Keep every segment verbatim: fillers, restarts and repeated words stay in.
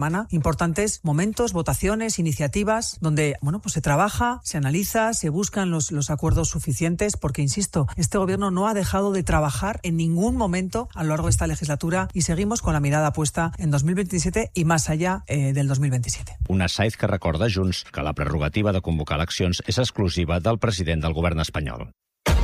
semana importantes momentos, votaciones, iniciativas, donde bueno, pues se trabaja, se analiza, se buscan los, los acuerdos suficientes, porque, insisto, este gobierno no ha dejado de trabajar en ningún momento a lo largo de esta legislatura y seguimos con la mirada puesta en dos mil veintisiete y más allá eh, del dos mil veintisiete. Una Sáenz que recorda Junts que la prerrogativa de convocar eleccions és exclusiva del president del govern espanyol.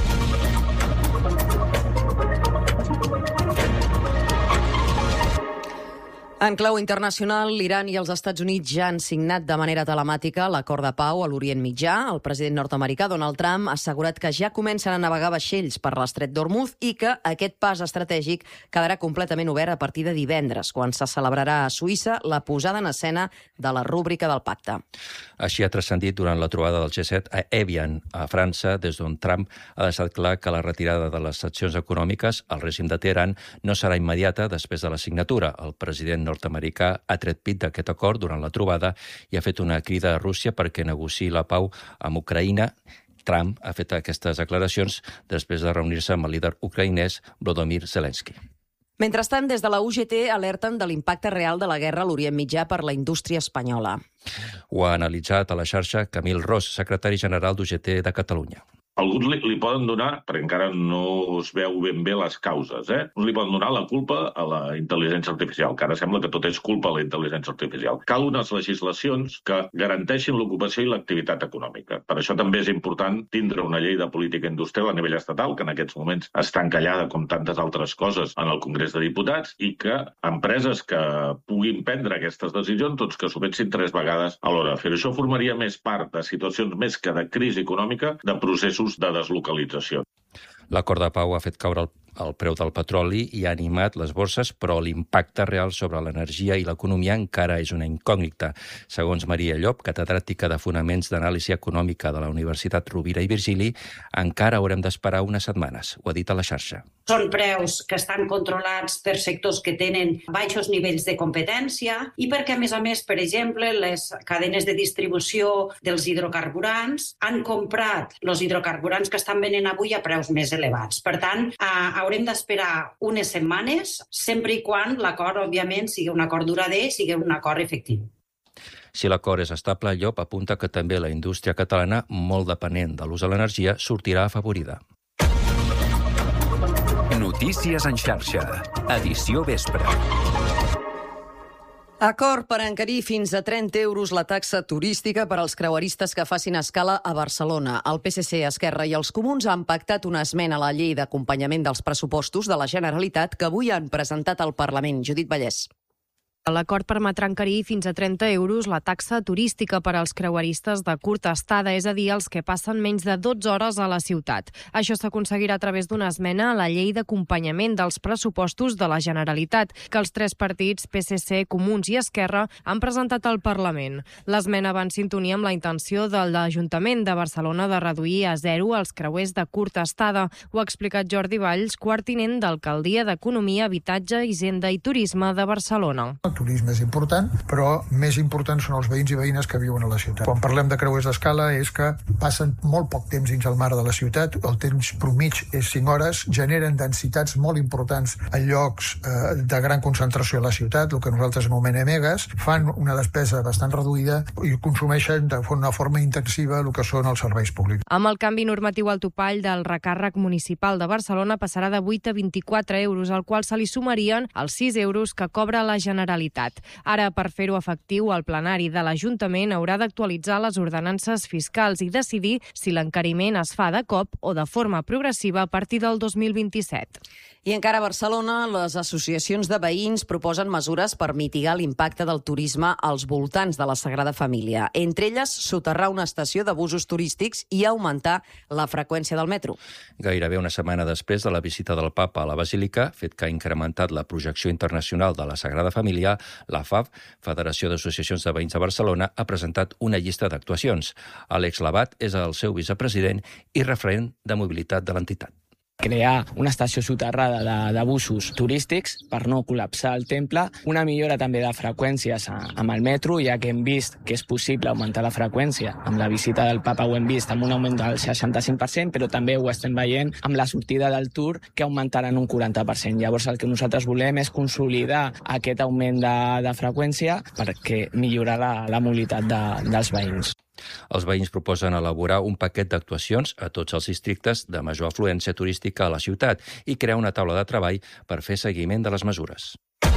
En clau internacional, l'Iran i els Estats Units ja han signat de manera telemàtica l'acord de pau a l'Orient Mitjà. El president nord-americà Donald Trump ha assegurat que ja comencen a navegar vaixells per l'estret d'Hormuz i que aquest pas estratègic quedarà completament obert a partir de divendres, quan se celebrarà a Suïssa la posada en escena de la rúbrica del pacte. Així ha transcendit durant la trobada del G set a Evian, a França, des d'on Trump ha deixat clar que la retirada de les sancions econòmiques al règim de Teheran no serà immediata després de la signatura. El president nord-americà ha tret pit d'aquest acord durant la trobada i ha fet una crida a Rússia perquè negociï la pau amb Ucraïna. Trump ha fet aquestes declaracions després de reunir-se amb el líder ucraïnès Volodymyr Zelensky. Mentrestant, des de la U G T alerten de l'impacte real de la guerra a l'Orient Mitjà per la indústria espanyola. Ho ha analitzat a la xarxa Camil Ros, secretari general d'U G T de Catalunya. Alguns li, li poden donar, perquè encara no es veu ben bé les causes, eh? Uns li poden donar la culpa a la intel·ligència artificial, que ara sembla que tot és culpa a la intel·ligència artificial. Cal unes legislacions que garanteixin l'ocupació i l'activitat econòmica. Per això també és important tindre una llei de política industrial a nivell estatal, que en aquests moments està encallada com tantes altres coses en el Congrés de Diputats, i que empreses que puguin prendre aquestes decisions, doncs que s'ho pensin tres vegades a l'hora de fer. Això formaria més part de situacions més que de crisi econòmica, de processos de deslocalització. L'acord de pau ha fet caure el, el preu del petroli i ha animat les borses, però l'impacte real sobre l'energia i l'economia encara és una incògnita. Segons Maria Llop, catedràtica de Fonaments d'Anàlisi Econòmica de la Universitat Rovira i Virgili, encara haurem d'esperar unes setmanes. Ho ha dit a la xarxa. Són preus que estan controlats per sectors que tenen baixos nivells de competència i perquè, a més a més, per exemple, les cadenes de distribució dels hidrocarburants han comprat els hidrocarburants que estan venent avui a preus més elevats. Per tant, eh, haurem d'esperar unes setmanes, sempre i quan l'acord, òbviament, sigui un acord durader, sigui un acord efectiu. Si l'acord és estable, Llop apunta que també la indústria catalana, molt depenent de l'ús de l'energia, sortirà afavorida. Notícies en xarxa. Edició vespre. Acord per encarir fins a trenta euros la taxa turística per als creueristes que facin escala a Barcelona. El P S C, Esquerra i els Comuns han pactat una esmena a la llei d'acompanyament dels pressupostos de la Generalitat que avui han presentat al Parlament. Judit Vallès. L'acord permetrà encarir fins a trenta euros la taxa turística per als creueristes de curta estada, és a dir, els que passen menys de dotze hores a la ciutat. Això s'aconseguirà a través d'una esmena a la llei d'acompanyament dels pressupostos de la Generalitat, que els tres partits, P S C, Comuns i Esquerra, han presentat al Parlament. L'esmena va en sintonia amb la intenció de l'Ajuntament de Barcelona de reduir a zero els creuers de curta estada. Ho ha explicat Jordi Valls, quart tinent d'Alcaldia d'Economia, Habitatge, Hisenda i Turisme de Barcelona. El turisme és important, però més importants són els veïns i veïnes que viuen a la ciutat. Quan parlem de creuers d'escala és que passen molt poc temps dins el mar de la ciutat, el temps promig és cinc hores, generen densitats molt importants a llocs eh, de gran concentració a la ciutat, el que nosaltres anomenem megas, fan una despesa bastant reduïda i consumeixen de una forma intensiva el que són els serveis públics. Amb el canvi normatiu, el topall del recàrrec municipal de Barcelona passarà de vuit a vint-i-quatre euros, al qual se li sumarien els sis euros que cobra la Generalitat. Ara, per fer-ho efectiu, el plenari de l'Ajuntament haurà d'actualitzar les ordenances fiscals i decidir si l'encariment es fa de cop o de forma progressiva a partir del dos mil vint-i-set. I encara a Barcelona, les associacions de veïns proposen mesures per mitigar l'impacte del turisme als voltants de la Sagrada Família. Entre elles, soterrar una estació d'abusos turístics i augmentar la freqüència del metro. Gairebé una setmana després de la visita del papa a la Basílica, fet que ha incrementat la projecció internacional de la Sagrada Família, la F A V, Federació d'Associacions de Veïns de Barcelona, ha presentat una llista d'actuacions. Àlex Labat és el seu vicepresident i referent de mobilitat de l'entitat. crear una estació soterrada de, de busos turístics per no col·lapsar el temple, una millora també de freqüències a, amb el metro, ja que hem vist que és possible augmentar la freqüència. Amb la visita del papa ho hem vist amb un augment del seixanta-cinc per cent, però també ho estem veient amb la sortida del Tour, que augmentaran un quaranta per cent. Llavors el que nosaltres volem és consolidar aquest augment de, de freqüència perquè millorar la, la mobilitat de, dels veïns. Els veïns proposen elaborar un paquet d'actuacions a tots els districtes de major afluència turística a la ciutat i crear una taula de treball per fer seguiment de les mesures.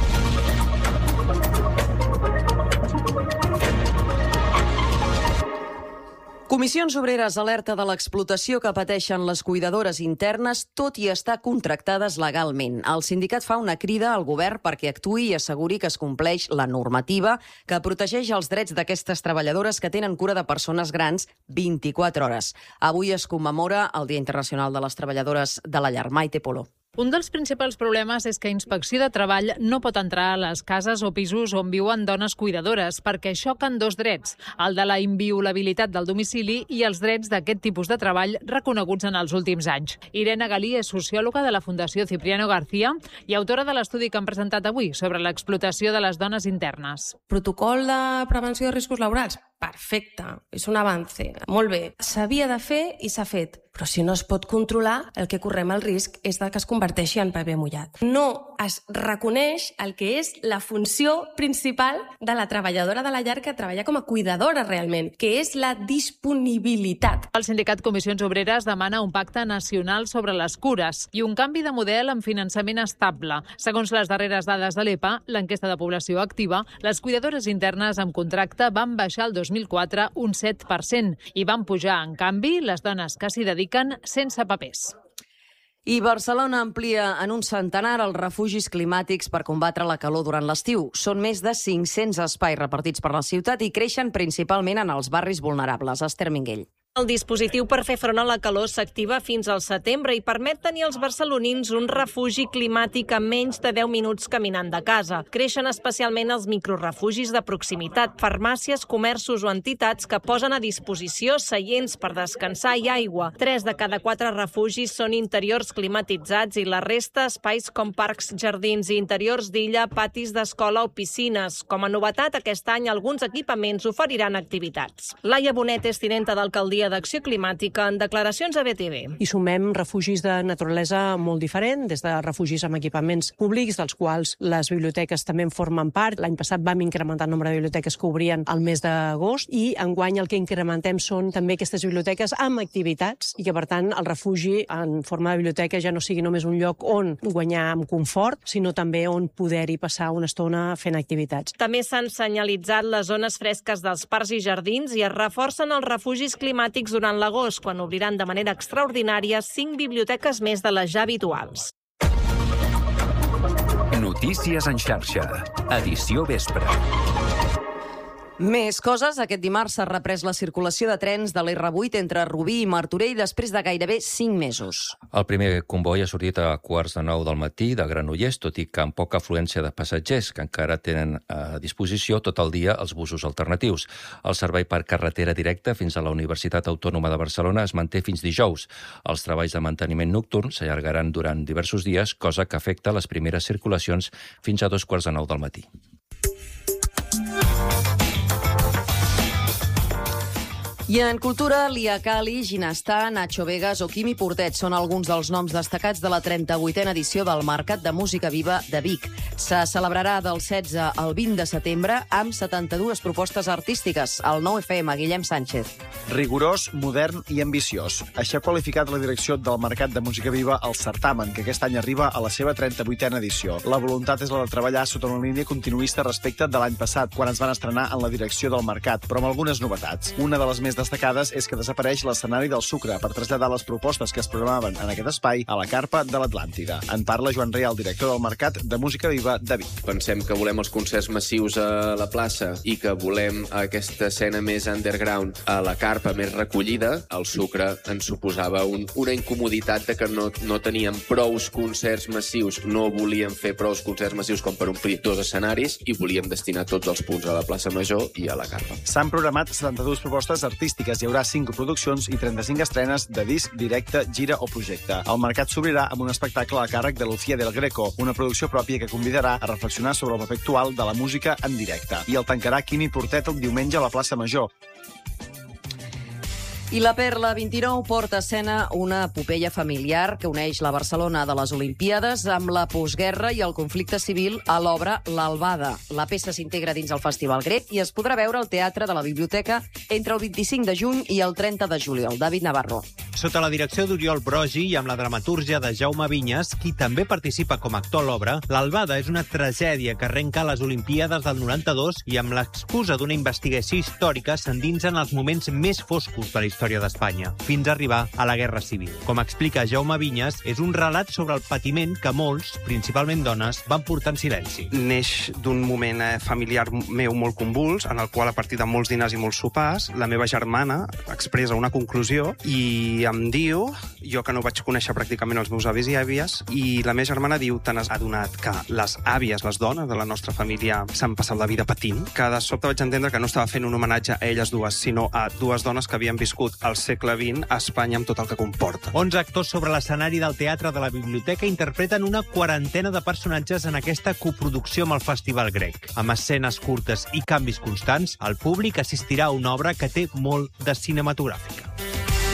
Comissions Obreres alerta de l'explotació que pateixen les cuidadores internes, tot i estar contractades legalment. El sindicat fa una crida al govern perquè actuï i asseguri que es compleix la normativa que protegeix els drets d'aquestes treballadores que tenen cura de persones grans vint-i-quatre hores. Avui es commemora el Dia Internacional de les Treballadores de la Llar. Maite Polo. Un dels principals problemes és que Inspecció de Treball no pot entrar a les cases o pisos on viuen dones cuidadores perquè xoquen dos drets, el de la inviolabilitat del domicili i els drets d'aquest tipus de treball reconeguts en els últims anys. Irene Galí és sociòloga de la Fundació Cipriano García i autora de l'estudi que han presentat avui sobre l'explotació de les dones internes. Protocol de prevenció de riscos laborals? Perfecte, és un avance, molt bé. S'havia de fer i s'ha fet, però si no es pot controlar, el que correm el risc és de que es converteixi en paper mullat. No es reconeix el que és la funció principal de la treballadora de la llar que treballa com a cuidadora realment, que és la disponibilitat. El sindicat Comissions Obreres demana un pacte nacional sobre les cures i un canvi de model amb finançament estable. Segons les darreres dades de l'E P A, l'enquesta de població activa, les cuidadores internes amb contracte van baixar el dos mil quatre un set per cent i van pujar, en canvi, les dones que s'hi dediquen sense papers. I Barcelona amplia en un centenar els refugis climàtics per combatre la calor durant l'estiu. Són més de cinc-cents espais repartits per la ciutat i creixen principalment en els barris vulnerables. Esther Minguell. El dispositiu per fer front a la calor s'activa fins al setembre i permet tenir als barcelonins un refugi climàtic a menys de deu minuts caminant de casa. Creixen especialment els microrefugis de proximitat, farmàcies, comerços o entitats que posen a disposició seients per descansar i aigua. Tres de cada quatre refugis són interiors climatitzats i la resta espais com parcs, jardins i interiors d'illa, patis d'escola o piscines. Com a novetat, aquest any alguns equipaments oferiran activitats. Laia Bonet és tinenta d'alcaldia d'Acció Climàtica en declaracions a B T V. I sumem refugis de naturalesa molt diferent, des de refugis amb equipaments públics, dels quals les biblioteques també en formen part. L'any passat vam incrementar el nombre de biblioteques que obrien al mes d'agost i enguany el que incrementem són també aquestes biblioteques amb activitats i que, per tant, el refugi en forma de biblioteca ja no sigui només un lloc on guanyar amb confort, sinó també on poder-hi passar una estona fent activitats. També s'han senyalitzat les zones fresques dels parcs i jardins i es reforcen els refugis climàtics durant l'agost, quan obriran de manera extraordinària cinc biblioteques més de les ja habituals. Notícies en xarxa. Edició vespre. Més coses. Aquest dimarts s'ha reprès la circulació de trens de l'R vuit entre Rubí i Martorell després de gairebé cinc mesos. El primer comboi ha sortit a quarts de nou del matí de Granollers, tot i que amb poca afluència de passatgers, que encara tenen a disposició tot el dia els busos alternatius. El servei per carretera directa fins a la Universitat Autònoma de Barcelona es manté fins dijous. Els treballs de manteniment nocturn s'allargaran durant diversos dies, cosa que afecta les primeres circulacions fins a dos quarts de nou del matí. I en cultura, Lia Cali, Ginestà, Nacho Vegas o Quimi Portet són alguns dels noms destacats de la trenta-vuitena edició del Mercat de Música Viva de Vic. Se celebrarà del setze al vint de setembre amb setanta-dues propostes artístiques. Al nou F M, Guillem Sánchez. Rigorós, modern i ambiciós. Així ha qualificat la direcció del Mercat de Música Viva al certamen, que aquest any arriba a la seva trenta-vuitena edició. La voluntat és la de treballar sota una línia continuista respecte de l'any passat, quan es van estrenar en la direcció del mercat, però amb algunes novetats. Una de les més destacades és que desapareix l'escenari del Sucre per traslladar les propostes que es programaven en aquest espai a la carpa de l'Atlàntida. En parla Joan Real, director del Mercat de Música Viva de Vic. Pensem que volem els concerts massius a la plaça i que volem aquesta escena més underground a la carpa més recollida. El Sucre ens suposava un, una incomoditat de que no, no teníem prous concerts massius, no volíem fer prous concerts massius com per omplir dos escenaris i volíem destinar tots els punts a la plaça Major i a la carpa. S'han programat setanta-dues propostes artístiques artístiques. Hi haurà cinc produccions i trenta-cinc estrenes de disc, directe, gira o projecte. El mercat s'obrirà amb un espectacle a càrrec de Lucía del Greco, una producció pròpia que convidarà a reflexionar sobre el paper actual de la música en directe. I el tancarà Quimi Portet el diumenge a la plaça Major. I la Perla vint-i-nou porta a escena una epopeia familiar que uneix la Barcelona de les Olimpíades amb la postguerra i el conflicte civil a l'obra L'Albada. La peça s'integra dins el Festival Grec i es podrà veure al Teatre de la Biblioteca entre el vint-i-cinc de juny i el trenta de juliol. David Navarro. Sota la direcció d'Oriol Brogi i amb la dramatúrgia de Jaume Vinyes, qui també participa com a actor a l'obra, L'Albada és una tragèdia que arrenca a les Olimpíades del noranta-dos i amb l'excusa d'una investigació històrica s'endinsa en els moments més foscos de la història d'Espanya, fins a arribar a la Guerra Civil. Com explica Jaume Vinyes, és un relat sobre el patiment que molts, principalment dones, van portar en silenci. Neix d'un moment eh, familiar meu molt convuls, en el qual, a partir de molts dinars i molts sopars, la meva germana expressa una conclusió i em diu, jo que no vaig conèixer pràcticament els meus avis i àvies, i la meva germana diu, te n'has adonat que les àvies, les dones de la nostra família, s'han passat la vida patint, que de sobte vaig entendre que no estava fent un homenatge a elles dues, sinó a dues dones que havien viscut al segle vint a Espanya amb tot el que comporta. onze actors sobre l'escenari del Teatre de la Biblioteca interpreten una quarantena de personatges en aquesta coproducció amb el Festival Grec. Amb escenes curtes i canvis constants, el públic assistirà a una obra que té molt de cinematogràfica.